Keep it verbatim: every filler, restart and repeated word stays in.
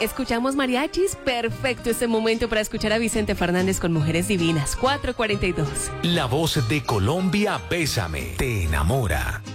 escuchamos mariachis. Perfecto este momento para escuchar a Vicente Fernández con Mujeres Divinas. cuatro cuarenta y dos. La voz de Colombia, Bésame, te enamora.